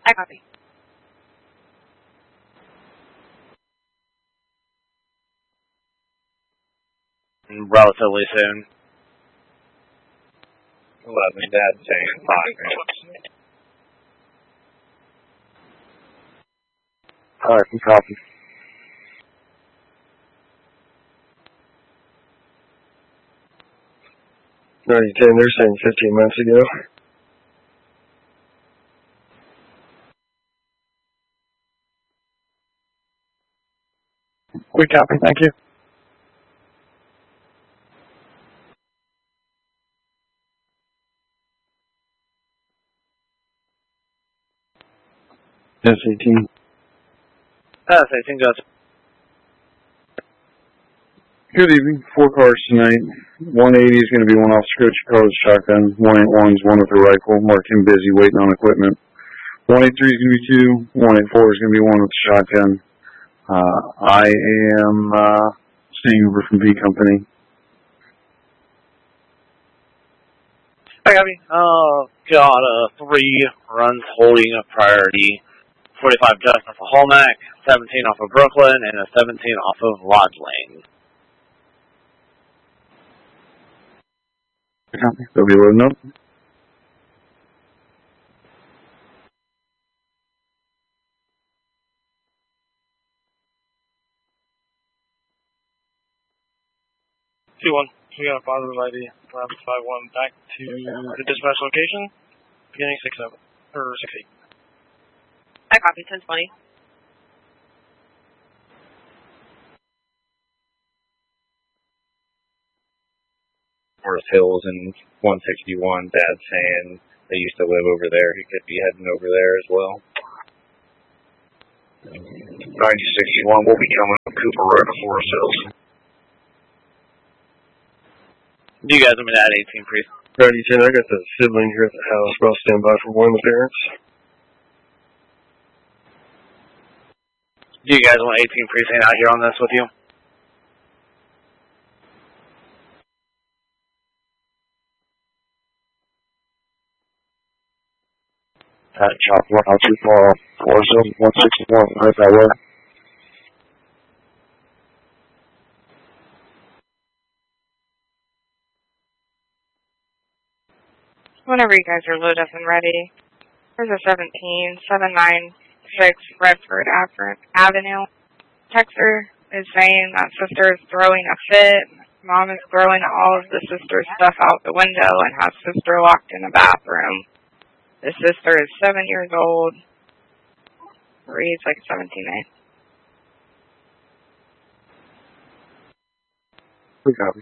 I copy. Relatively soon. 11, Dad saying 5 minutes. Alright, we copy. No, they're saying 15 minutes ago. We copy, thank you. S18. S18 goes. Good evening. 4 cars tonight. 180 is going to be one officer coach car with a shotgun. 181 is one with a rifle. Marked him busy waiting on equipment. 183 is going to be 2. 184 is going to be one with a shotgun. I am staying over from B Company. I copy. Got 3 runs holding a priority. 45 just off of Hallmark, 17 off of Brooklyn, and a 17 off of Lodge Lane. They'll be loading up. Two-1. We got a positive ID. Round 5-1 back to the dispatch location. Beginning 6-7 or 6-8. I copy. 1020. Forest Hills and 161, Dad saying they used to live over there. He could be heading over there as well. 9061 will be coming up Cooper Road to Forest Hills. You guys want me to add 18 priest? 9010, I got the sibling here at the house. I'll stand by for one of the parents. Do you guys want 18 precinct out here on this with you? Chop 1 out too far off. Forest Hills 161, right that way. Whenever you guys are loaded up and ready. There's a 796 Redford Avenue. Texter is saying that sister is throwing a fit. Mom is throwing all of the sister's stuff out the window and has sister locked in the bathroom. The sister is 7 years old. Reads like 17, eh? We copy.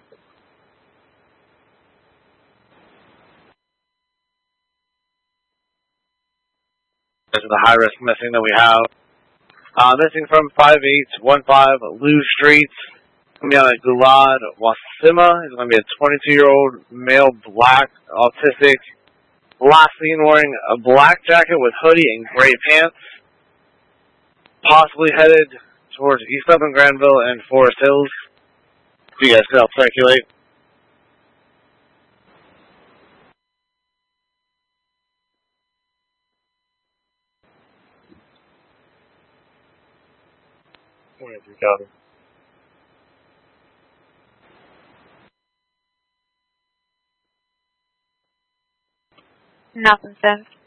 This is the high risk missing that we have. Missing from 5815 Lou Street. It's going to be on a Gulad Wasima. He's going to be a 22-year-old male, black, autistic. Last seen wearing a black jacket with hoodie and gray pants. Possibly headed towards East Upland, Granville, and Forest Hills. You guys can help circulate. Copy. Nothing since.